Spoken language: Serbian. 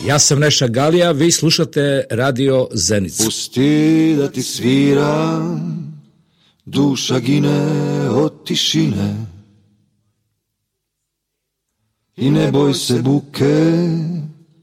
Ja sam Neša Galija, vi slušate Radio Zenica. Pusti da ti sviram, duša gine od tišine. I ne boj se buke,